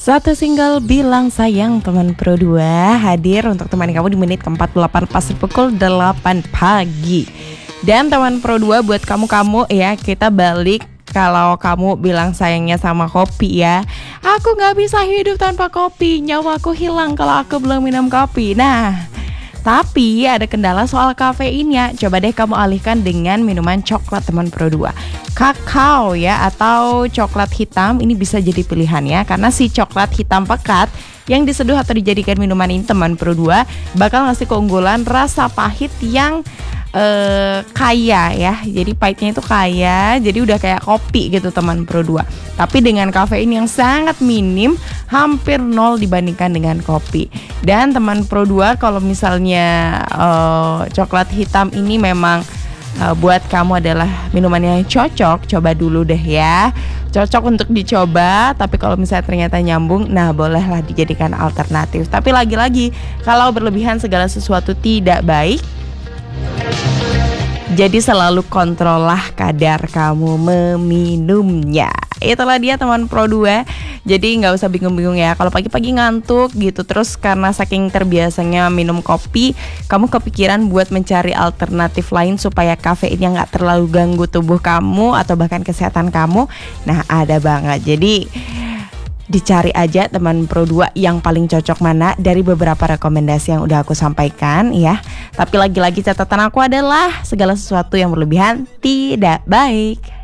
Satu single Bilang Sayang teman Pro 2 hadir untuk temani kamu di menit ke-48 pas pukul 8 pagi. Dan teman Pro 2 buat kamu ya, kita balik kalau kamu bilang sayangnya sama kopi ya. Aku gak bisa hidup tanpa kopi, nyawaku hilang kalau aku belum minum kopi. Nah, tapi ada kendala soal kafeinnya. Coba deh kamu alihkan dengan minuman coklat teman Pro 2. Kakao ya atau coklat hitam ini bisa jadi pilihan ya. Karena si coklat hitam pekat yang diseduh atau dijadikan minuman ini teman Pro 2 bakal ngasih keunggulan rasa pahit yang kaya ya. Jadi pahitnya itu kaya, jadi udah kayak kopi gitu teman Pro 2. Tapi dengan kafein yang sangat minim, hampir nol dibandingkan dengan kopi. Dan teman Pro 2 kalau misalnya coklat hitam ini memang buat kamu adalah minuman yang cocok, coba dulu deh ya. Cocok untuk dicoba, tapi kalau misalnya ternyata nyambung, nah bolehlah dijadikan alternatif. Tapi lagi-lagi, kalau berlebihan segala sesuatu tidak baik. Jadi selalu kontrollah kadar kamu meminumnya. Itulah dia teman Pro 2. Jadi gak usah bingung-bingung ya. Kalau pagi-pagi ngantuk gitu, terus karena saking terbiasanya minum kopi, kamu kepikiran buat mencari alternatif lain supaya kafeinnya gak terlalu ganggu tubuh kamu atau bahkan kesehatan kamu. Nah ada banget. Jadi dicari aja teman Pro 2 yang paling cocok mana dari beberapa rekomendasi yang udah aku sampaikan ya. Tapi lagi-lagi catatan aku adalah segala sesuatu yang berlebihan tidak baik.